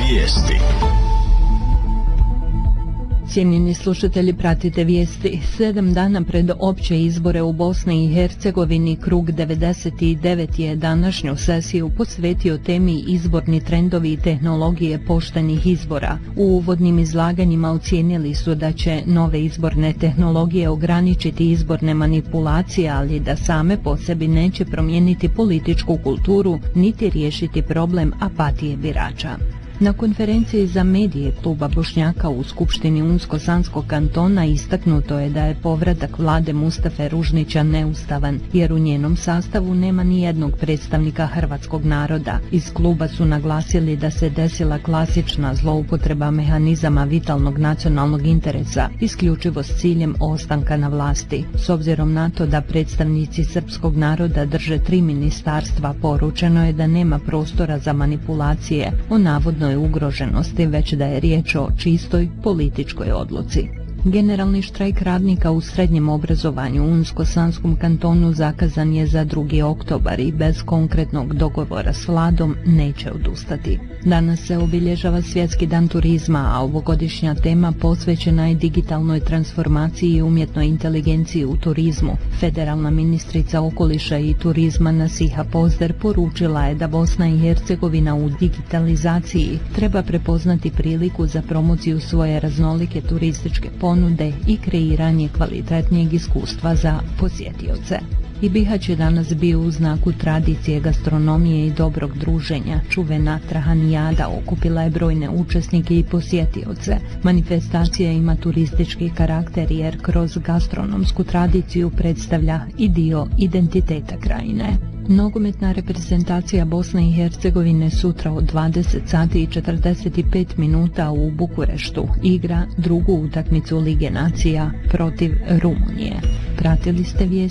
Vijesti. Cijenjeni slušatelji, pratite vijesti. 7 dana pred opće izbore u Bosni i Hercegovini krug 99 je današnju sesiju posvetio temi izborni trendovi i tehnologije poštenih izbora. U uvodnim izlaganjima ocijenili su da će nove izborne tehnologije ograničiti izborne manipulacije, ali da same po sebi neće promijeniti političku kulturu niti riješiti problem apatije birača. Na konferenciji za medije kluba Bošnjaka u Skupštini Unsko-Sanskog kantona istaknuto je da je povratak vlade Mustafe Ružnića neustavan, jer u njenom sastavu nema ni jednog predstavnika hrvatskog naroda. Iz kluba su naglasili da se desila klasična zloupotreba mehanizama vitalnog nacionalnog interesa, isključivo s ciljem ostanka na vlasti. S obzirom na to da predstavnici srpskog naroda drže 3 ministarstva, poručeno je da nema prostora za manipulacije o navodnoj ugroženosti, već da je riječ o čistoj političkoj odluci. Generalni štrajk radnika u srednjem obrazovanju u Unsko-Sanskom kantonu zakazan je za 2. oktobar i bez konkretnog dogovora s vladom neće odustati. Danas se obilježava Svjetski dan turizma, a ovogodišnja tema posvećena je digitalnoj transformaciji i umjetnoj inteligenciji u turizmu. Federalna ministrica okoliša i turizma Nasiha Pozder poručila je da Bosna i Hercegovina u digitalizaciji treba prepoznati priliku za promociju svoje raznolike turističke ponude i kreiranje kvalitetnijeg iskustva za posjetioce. I Bihać je danas bio u znaku tradicije, gastronomije i dobrog druženja. Čuvena Trahanijada okupila je brojne učesnike i posjetioce. Manifestacija ima turistički karakter jer kroz gastronomsku tradiciju predstavlja i dio identiteta krajine. Nogometna reprezentacija Bosne i Hercegovine sutra od 20 sati i 45 minuta u Bukureštu igra drugu utakmicu Lige nacija protiv Rumunije. Pratili ste vijesti